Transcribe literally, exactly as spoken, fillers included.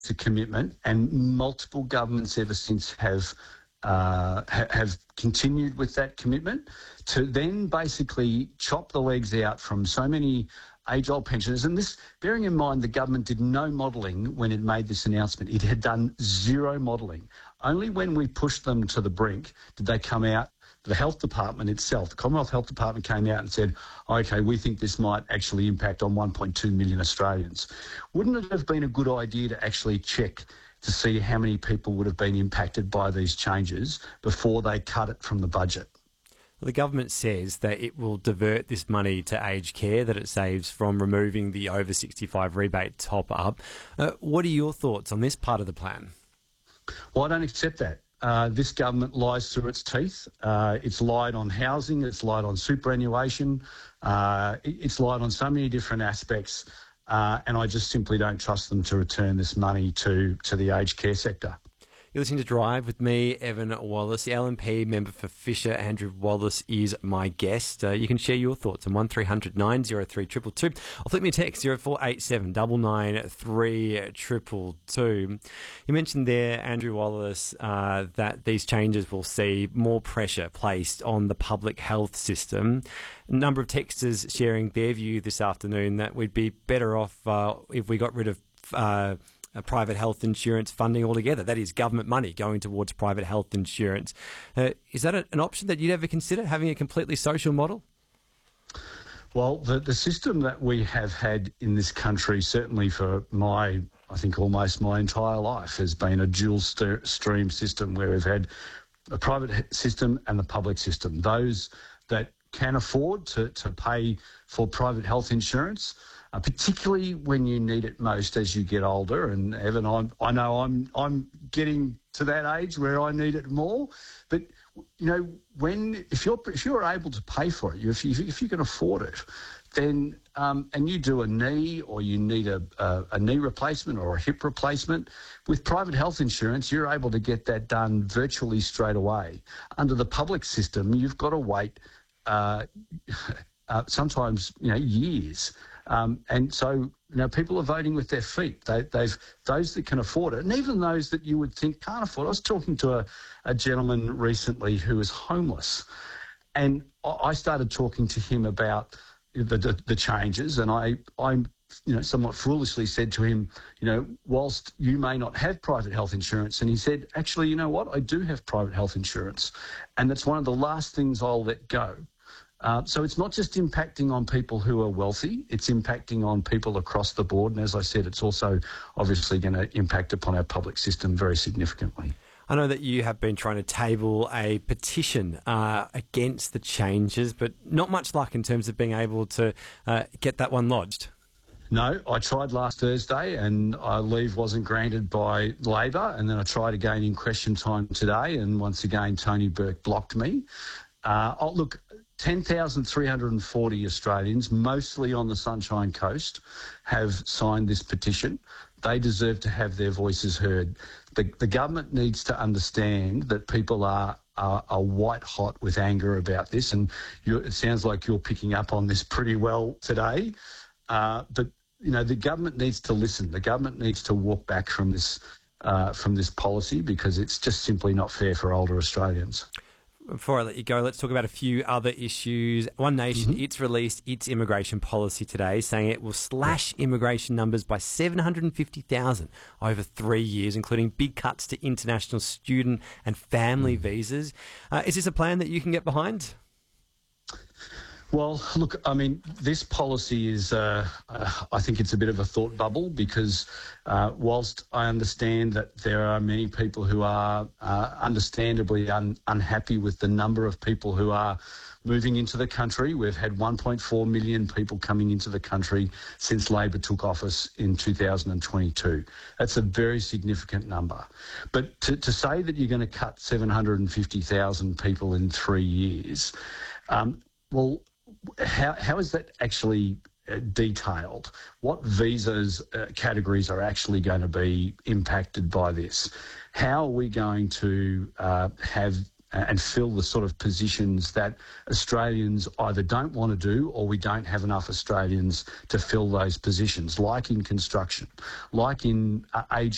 a commitment, and multiple governments ever since have uh, ha- have continued with that commitment to then basically chop the legs out from so many age-old pensioners. And this, bearing in mind, the government did no modelling when it made this announcement. It had done zero modelling. Only when we pushed them to the brink did they come out. The health department itself, the Commonwealth Health Department, came out and said, okay, we think this might actually impact on one point two million Australians. Wouldn't it have been a good idea to actually check to see how many people would have been impacted by these changes before they cut it from the budget? Well, the government says that it will divert this money to aged care that it saves from removing the over sixty-five rebate top-up. Uh, what are your thoughts on this part of the plan? Well, I don't accept that. Uh, this government lies through its teeth. Uh, it's lied on housing, it's lied on superannuation, uh, it, it's lied on so many different aspects, uh, and I just simply don't trust them to return this money to, to the aged care sector. You're listening to Drive with me, Evan Wallace. The L N P member for Fisher, Andrew Wallace, is my guest. Uh, you can share your thoughts on one three hundred nine oh three two two two. Or flip me a text, zero four eight seven nine nine three two two two. You mentioned there, Andrew Wallace, uh, that these changes will see more pressure placed on the public health system. A number of texters sharing their view this afternoon that we'd be better off uh, if we got rid of Uh, Uh, private health insurance funding altogether. That is government money going towards private health insurance. Uh, is that a, an option that you'd ever consider, having a completely social model? Well, the, the system that we have had in this country, certainly for my, I think almost my entire life, has been a dual st- stream system where we've had a private system and the public system. Those that can afford to, to pay for private health insurance, Uh, particularly when you need it most as you get older. And Evan, I'm, I know I'm I'm getting to that age where I need it more. But you know, when if you're if you're able to pay for it, if you if you can afford it, then um, and you do a knee or you need a, a a knee replacement or a hip replacement, with private health insurance, you're able to get that done virtually straight away. Under the public system, you've got to wait uh, uh, sometimes you know years. Um, and so, you know, people are voting with their feet. They, they've those that can afford it, and even those that you would think can't afford it. I was talking to a, a gentleman recently who was homeless, and I started talking to him about the, the, the changes, and I, I, you know, somewhat foolishly said to him, you know, whilst you may not have private health insurance, and he said, actually, you know what, I do have private health insurance, and that's one of the last things I'll let go. Uh, so it's not just impacting on people who are wealthy, it's impacting on people across the board. And as I said, it's also obviously going to impact upon our public system very significantly. I know that you have been trying to table a petition uh, against the changes, but not much luck in terms of being able to uh, get that one lodged. No, I tried last Thursday and uh, leave wasn't granted by Labor, and then I tried again in question time today, and once again Tony Burke blocked me. Uh, oh, look, ten thousand three hundred forty Australians, mostly on the Sunshine Coast, have signed this petition. They deserve to have their voices heard. The, the government needs to understand that people are, are, are white hot with anger about this, and you, it sounds like you're picking up on this pretty well today. Uh, but, you know, the government needs to listen. The government needs to walk back from this, uh, from this policy, because it's just simply not fair for older Australians. Before I let you go, let's talk about a few other issues. One Nation, Mm-hmm. it's released its immigration policy today, saying it will slash immigration numbers by seven hundred fifty thousand over three years, including big cuts to international student and family mm. visas. Uh, is this a plan that you can get behind? Well, look, I mean, this policy is, uh, uh, I think it's a bit of a thought bubble, because uh, whilst I understand that there are many people who are uh, understandably un- unhappy with the number of people who are moving into the country, we've had one point four million people coming into the country since Labor took office in two thousand twenty-two. That's a very significant number. But to, to say that you're going to cut seven hundred fifty thousand people in three years, um, well, How, how is that actually uh, detailed? What visas uh, categories are actually going to be impacted by this? How are we going to uh, have uh, and fill the sort of positions that Australians either don't want to do, or we don't have enough Australians to fill those positions, like in construction, like in uh, aged